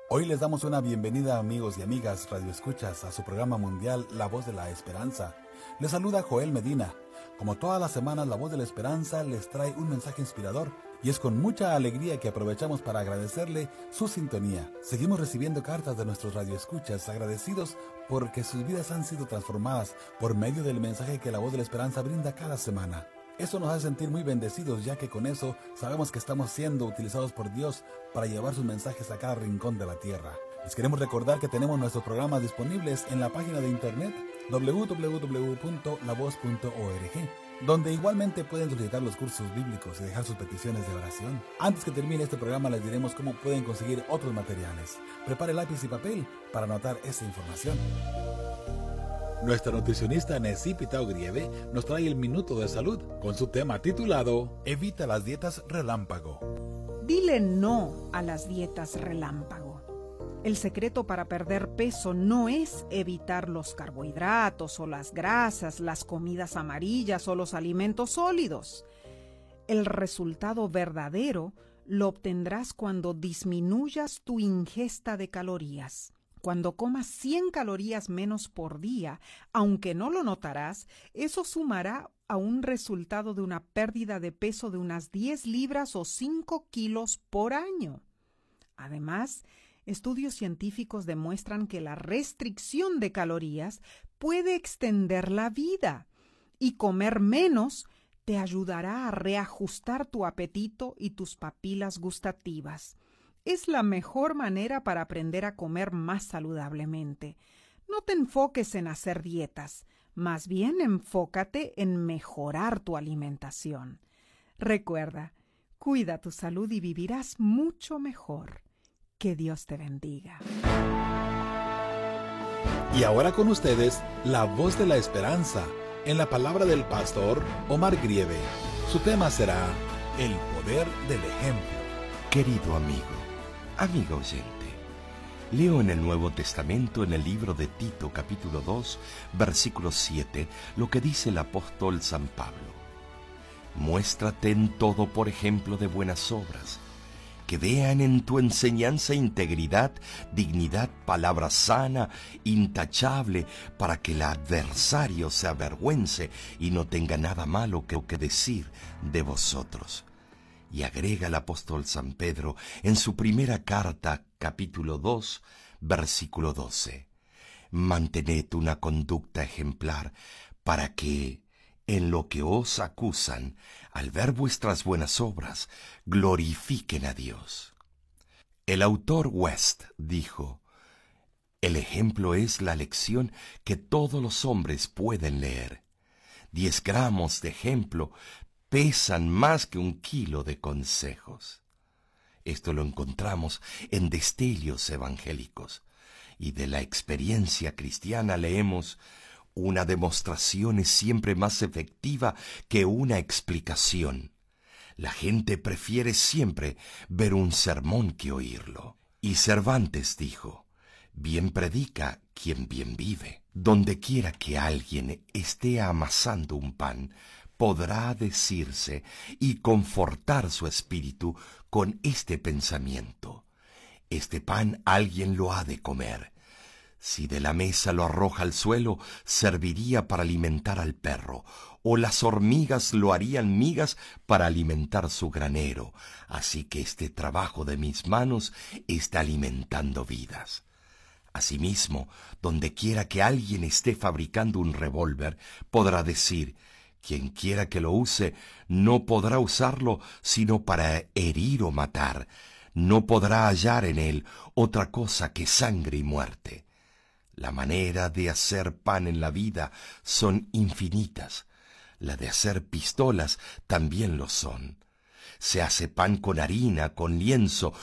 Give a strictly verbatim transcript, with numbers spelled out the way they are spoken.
Hoy les damos una bienvenida, amigos y amigas radioescuchas, a su programa mundial La Voz de la Esperanza. Les saluda Joel Medina. Como todas las semanas, La Voz de la Esperanza les trae un mensaje inspirador y es con mucha alegría que aprovechamos para agradecerle su sintonía. Seguimos recibiendo cartas de nuestros radioescuchas agradecidos porque sus vidas han sido transformadas por medio del mensaje que La Voz de la Esperanza brinda cada semana. Eso nos hace sentir muy bendecidos, ya que con eso sabemos que estamos siendo utilizados por Dios para llevar sus mensajes a cada rincón de la tierra. Les queremos recordar que tenemos nuestros programas disponibles en la página de internet doble u doble u doble u punto la voz punto org, donde igualmente pueden solicitar los cursos bíblicos y dejar sus peticiones de oración. Antes que termine este programa les diremos cómo pueden conseguir otros materiales. Prepare lápiz y papel para anotar esa información. Nuestra nutricionista Nessie Pitao Grieve nos trae el Minuto de Salud con su tema titulado Evita las dietas relámpago. Dile no a las dietas relámpago. El secreto para perder peso no es evitar los carbohidratos o las grasas, las comidas amarillas o los alimentos sólidos. El resultado verdadero lo obtendrás cuando disminuyas tu ingesta de calorías. Cuando comas cien calorías menos por día, aunque no lo notarás, eso sumará a un resultado de una pérdida de peso de unas diez libras o cinco kilos por año. Además, estudios científicos demuestran que la restricción de calorías puede extender la vida y comer menos te ayudará a reajustar tu apetito y tus papilas gustativas. Es la mejor manera para aprender a comer más saludablemente. No te enfoques en hacer dietas, más bien enfócate en mejorar tu alimentación. Recuerda, cuida tu salud y vivirás mucho mejor. Que Dios te bendiga. Y ahora con ustedes, La Voz de la Esperanza, en la palabra del pastor Omar Grieve. Su tema será El Poder del Ejemplo. Querido amigo, amigo oyente, leo en el Nuevo Testamento, en el libro de Tito, capítulo dos, versículo siete, lo que dice el apóstol San Pablo. Muéstrate en todo por ejemplo de buenas obras, que vean en tu enseñanza integridad, dignidad, palabra sana, intachable, para que el adversario se avergüence y no tenga nada malo que, que decir de vosotros. Y agrega el apóstol San Pedro en su primera carta, capítulo dos, versículo doce. Mantened una conducta ejemplar para que, en lo que os acusan, al ver vuestras buenas obras, glorifiquen a Dios. El autor West dijo, el ejemplo es la lección que todos los hombres pueden leer. Diez gramos de ejemplo pesan más que un kilo de consejos. Esto lo encontramos en destellos evangélicos, y de la experiencia cristiana leemos: una demostración es siempre más efectiva que una explicación. La gente prefiere siempre ver un sermón que oírlo. Y Cervantes dijo: bien predica quien bien vive. Donde quiera que alguien esté amasando un pan, podrá decirse y confortar su espíritu con este pensamiento: este pan alguien lo ha de comer. Si de la mesa lo arroja al suelo, serviría para alimentar al perro, o las hormigas lo harían migas para alimentar su granero. Así que este trabajo de mis manos está alimentando vidas. Asimismo, donde quiera que alguien esté fabricando un revólver, podrá decir: quien quiera que lo use, no podrá usarlo sino para herir o matar. No podrá hallar en él otra cosa que sangre y muerte. La manera de hacer pan en la vida son infinitas. La de hacer pistolas también lo son. Se hace pan con harina, con lienzo,